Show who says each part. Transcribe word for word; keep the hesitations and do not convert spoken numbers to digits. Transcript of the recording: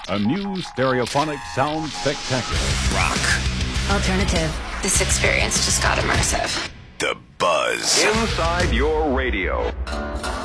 Speaker 1: A new stereophonic sound spectacular.
Speaker 2: Rock.
Speaker 3: Alternative.
Speaker 4: This experience just got immersive.
Speaker 2: The Buzz.
Speaker 5: Inside your radio.